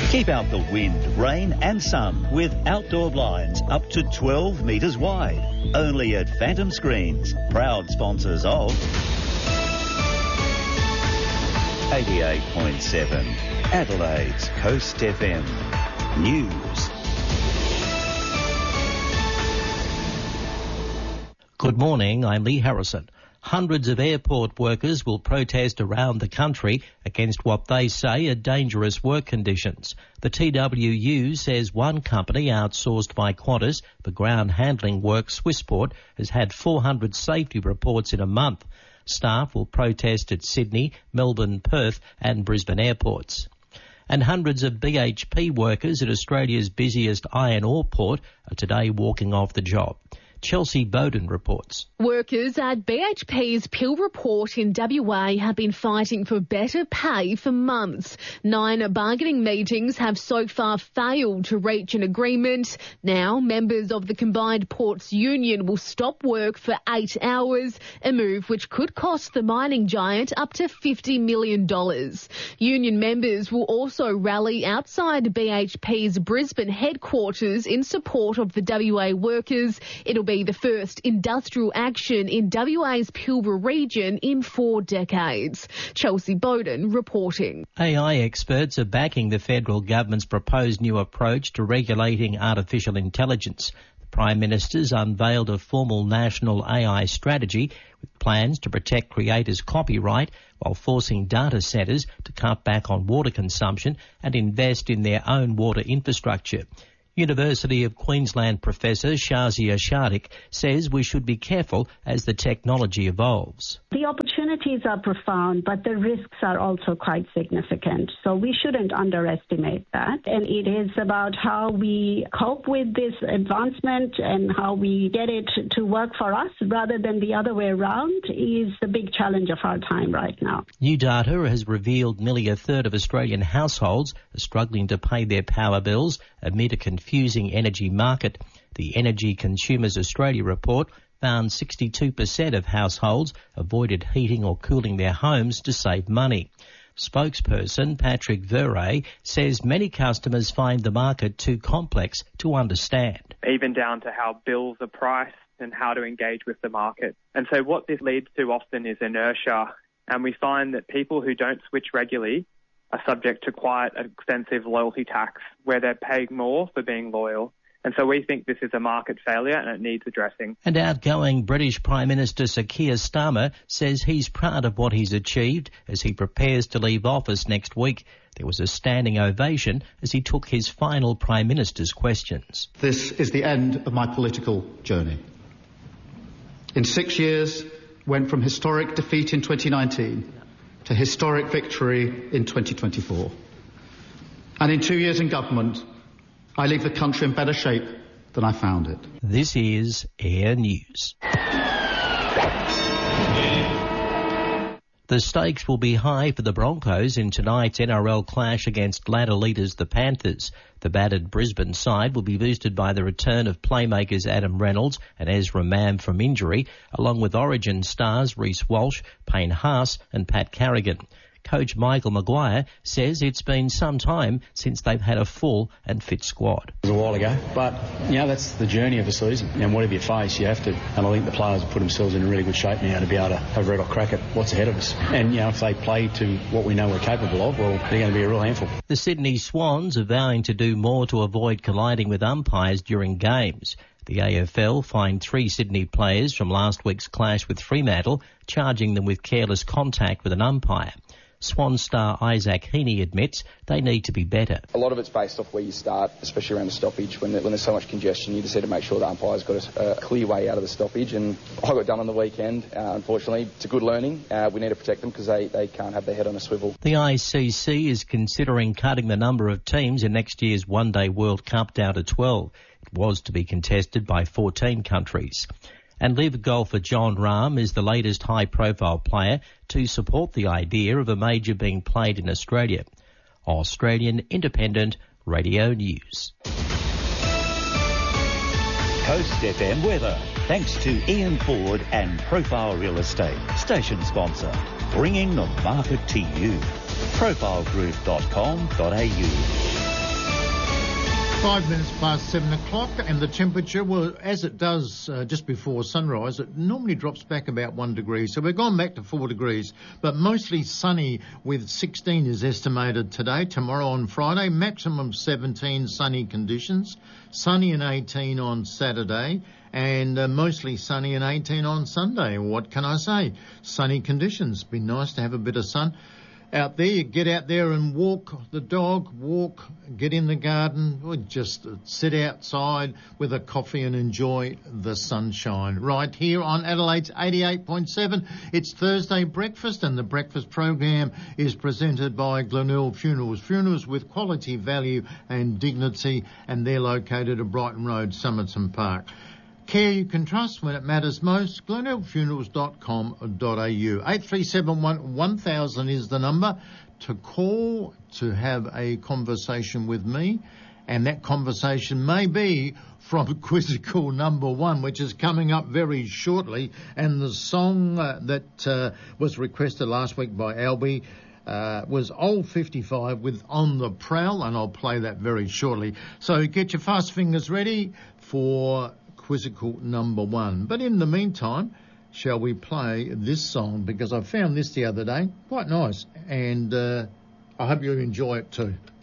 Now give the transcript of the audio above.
Keep out the wind, rain and sun with outdoor blinds up to 12 metres wide. Only at Phantom Screens, proud sponsors of 88.7 Adelaide's Coast FM News. Good morning, I'm Lee Harrison. Hundreds of airport workers will protest around the country against what they say are dangerous work conditions. The TWU says one company outsourced by Qantas for ground handling work, Swissport, has had 400 safety reports in a month. Staff will protest at Sydney, Melbourne, Perth and Brisbane airports. And hundreds of BHP workers at Australia's busiest iron ore port are today walking off the job. Chelsea Bowden reports. Workers at BHP's Pilbara Port in WA have been fighting for better pay for months. 9 bargaining meetings have so far failed to reach an agreement. Now, members of the Combined Ports Union will stop work for 8 hours, a move which could cost the mining giant up to $50 million. Union members will also rally outside BHP's Brisbane headquarters in support of the WA workers. It'll be the first industrial action in WA's Pilbara region in 4 decades. Chelsea Bowden reporting. AI experts are backing the federal government's proposed new approach to regulating artificial intelligence. The Prime Minister's unveiled a formal national AI strategy with plans to protect creators' copyright while forcing data centres to cut back on water consumption and invest in their own water infrastructure. University of Queensland professor Shazia Shardik says we should be careful as the technology evolves. The opportunities are profound, but the risks are also quite significant. So we shouldn't underestimate that. And it is about how we cope with this advancement and how we get it to work for us rather than the other way around is the big challenge of our time right now. New data has revealed nearly a third of Australian households are struggling to pay their power bills amid a confusing energy market. The Energy Consumers Australia report found 62% of households avoided heating or cooling their homes to save money. Spokesperson Patrick Verret says many customers find the market too complex to understand. Even down to how bills are priced and how to engage with the market. And so what this leads to often is inertia. And we find that people who don't switch regularly are subject to quite an extensive loyalty tax where they're paid more for being loyal. And so we think this is a market failure and it needs addressing. And outgoing British Prime Minister Sir Keir Starmer says he's proud of what he's achieved as he prepares to leave office next week. There was a standing ovation as he took his final Prime Minister's questions. This is the end of my political journey. In 6 years, went from historic defeat in 2019 to historic victory in 2024. And in 2 years in government, I leave the country in better shape than I found it. This is Air News. The stakes will be high for the Broncos in tonight's NRL clash against ladder leaders the Panthers. The battered Brisbane side will be boosted by the return of playmakers Adam Reynolds and Ezra Mam from injury, along with Origin stars Reece Walsh, Payne Haas and Pat Carrigan. Coach Michael Maguire says it's been some time since they've had a full and fit squad. It was a while ago, but, that's the journey of a season. And whatever you face, you have to, and I think the players have put themselves in a really good shape now to be able to have a red hot crack at what's ahead of us. And, if they play to what we know we're capable of, well, they're going to be a real handful. The Sydney Swans are vowing to do more to avoid colliding with umpires during games. The AFL fined 3 Sydney players from last week's clash with Fremantle, charging them with careless contact with an umpire. Swan star Isaac Heaney admits they need to be better. A lot of it's based off where you start, especially around the stoppage. When there's so much congestion, you just need to make sure the umpire's got a clear way out of the stoppage. And I got done on the weekend, unfortunately. It's a good learning. We need to protect them because they can't have their head on a swivel. The ICC is considering cutting the number of teams in next year's One-Day World Cup down to 12. It was to be contested by 14 countries. And LIV golfer Jon Rahm is the latest high-profile player to support the idea of a major being played in Australia. Australian Independent Radio News. Coast FM weather, thanks to Ian Ford and Profile Real Estate, station sponsor, bringing the market to you. profilegroup.com.au 5 minutes past 7 o'clock, and the temperature, well, as it does just before sunrise, it normally drops back about 1 degree. So we've gone back to 4 degrees, but mostly sunny with 16 is estimated today. Tomorrow on Friday, maximum 17 sunny conditions, sunny and 18 on Saturday, and mostly sunny and 18 on Sunday. What can I say? Sunny conditions. Be nice to have a bit of sun out there. Get out there and walk the dog, get in the garden, or just sit outside with a coffee and enjoy the sunshine. Right here on Adelaide's 88.7, it's Thursday breakfast, and the breakfast program is presented by Glenelg Funerals. Funerals with quality, value and dignity, and they're located at Brighton Road, Somerton Park. Care you can trust when it matters most. GlenelgFunerals.com.au. 8371 1000 is the number to call to have a conversation with me, and that conversation may be from Quizzical number 1, which is coming up very shortly, and the song that was requested last week by Albie was Old 55 with On the Prowl, and I'll play that very shortly. So get your fast fingers ready for Quizzical number 1. But in the meantime, shall we play this song, because I found this the other day, quite nice, and I hope you enjoy it too.